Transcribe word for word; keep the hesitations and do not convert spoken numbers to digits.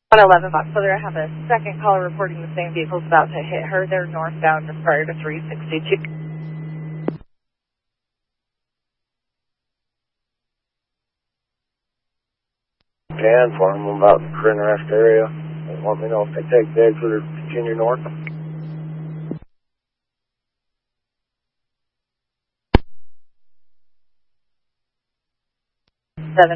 one eleven Box Feather, I have a second caller reporting the same vehicle's about to hit her. They're northbound just prior to three sixty-two. Yeah, inform them about the Corinne Rest area. They want me to know if they take the exit or continue north.